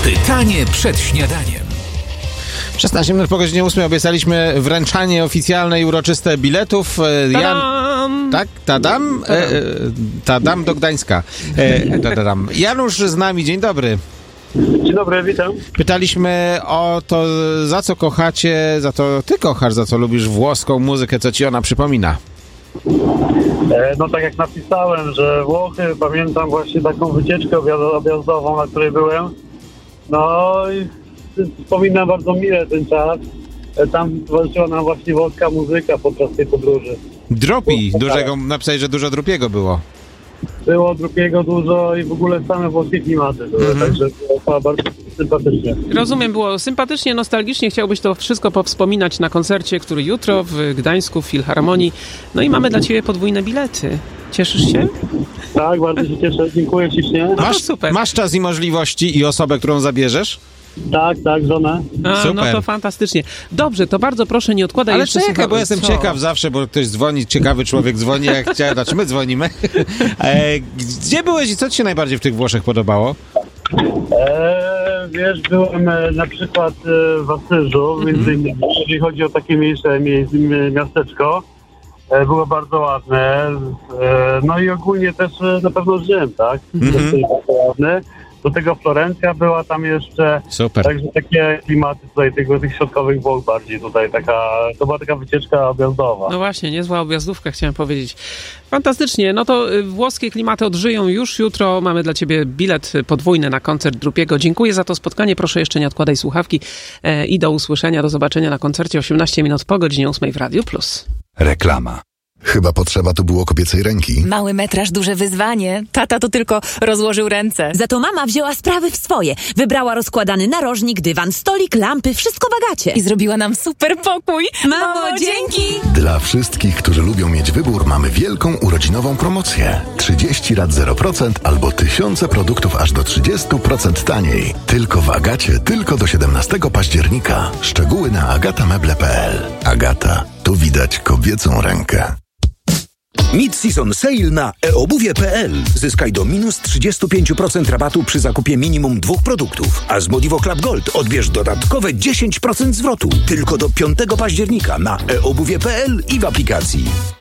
Pytanie przed śniadaniem. 16 minut po godzinie 8 obiecaliśmy wręczanie oficjalne i uroczyste biletów. Tak? Tadam? Tadam do Gdańska. Tadam. Janusz z nami, dzień dobry. Dzień dobry, witam. Pytaliśmy o to, za co kochacie, za to ty kochasz, za co lubisz włoską muzykę, co ci ona przypomina. No tak jak napisałem, że Włochy, pamiętam właśnie taką wycieczkę objazdową, na której byłem. No i wspominam bardzo mile ten czas. Tam towarzyszyła nam właśnie włoska muzyka podczas tej podróży. Dropi, dużego, napisałeś, że dużo Dropiego było. Było Dropiego dużo i w ogóle same włoskie klimaty były, także było bardzo sympatycznie. Rozumiem, było sympatycznie, nostalgicznie. Chciałbyś to wszystko powspominać na koncercie, który jutro w Gdańsku w Filharmonii. No i mamy dla ciebie podwójne bilety. Cieszysz się? Tak, bardzo się cieszę, dziękuję ślicznie. Super. Masz czas i możliwości i osobę, którą zabierzesz? Tak, żonę. Super. No to fantastycznie. Dobrze, to bardzo proszę, nie odkładaj Ale jeszcze. czekaj, bo jestem ciekaw zawsze, bo ktoś dzwoni, ciekawy człowiek dzwoni, jak chciał, znaczy my dzwonimy. Gdzie byłeś i co ci się najbardziej w tych Włoszech podobało? Wiesz, byłem na przykład w Asyżu, między innymi, jeżeli chodzi o takie mniejsze miasteczko. Było bardzo ładne. No i ogólnie też na pewno Rzym, tak? Też bardzo ładny. Do tego Florencja była tam jeszcze. Super. Także takie klimaty tutaj tych środkowych Włoch bardziej tutaj to była taka wycieczka objazdowa. No właśnie, niezła objazdówka, chciałem powiedzieć. Fantastycznie, no to włoskie klimaty odżyją już jutro. Mamy dla ciebie bilet podwójny na koncert Dropiego. Dziękuję za to spotkanie. Proszę jeszcze nie odkładaj słuchawki i do usłyszenia, do zobaczenia na koncercie 18 minut po godzinie 8 w Radiu Plus. Reklama. Chyba potrzeba tu było kobiecej ręki. Mały metraż, duże wyzwanie. Tata to tylko rozłożył ręce. Za to mama wzięła sprawy w swoje. Wybrała rozkładany narożnik, dywan, stolik, lampy, wszystko w Agacie. I zrobiła nam super pokój. Mamo, dzięki! Dla wszystkich, którzy lubią mieć wybór, mamy wielką urodzinową promocję. 30 lat 0% albo tysiące produktów aż do 30% taniej. Tylko w Agacie, tylko do 17 października. Szczegóły na agatameble.pl. Agata, tu widać kobiecą rękę. Mid-season sale na eobuwie.pl. Zyskaj do minus 35% rabatu przy zakupie minimum 2 produktów. A z Modivo Club Gold odbierz dodatkowe 10% zwrotu. Tylko do 5 października na eobuwie.pl i w aplikacji.